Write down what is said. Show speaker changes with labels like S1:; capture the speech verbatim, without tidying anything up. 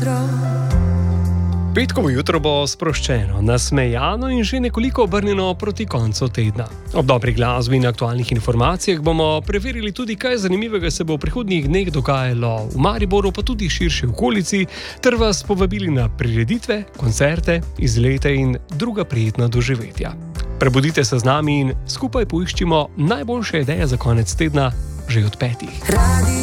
S1: jutro.
S2: Petkovo jutro bo sproščeno, nasmejano in že nekoliko obrnjeno proti koncu tedna. Ob dobri glasbi in aktualnih informacijah bomo preverili tudi, kaj zanimivega se bo v prihodnjih dneh dogajalo v Mariboru, pa tudi širši okolici, ter vas povabili na prireditve, koncerte, izlete in druga prijetna doživetja. Prebudite se z nami in skupaj poiščimo najboljše ideje za konec tedna že od petih.